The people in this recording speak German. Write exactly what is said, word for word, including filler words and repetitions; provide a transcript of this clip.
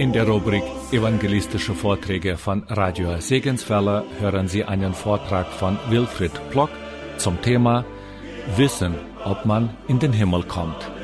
In der Rubrik Evangelistische Vorträge von Radio Segenswelle hören Sie einen Vortrag von Wilfried Plock zum Thema Wissen, ob man in den Himmel kommt.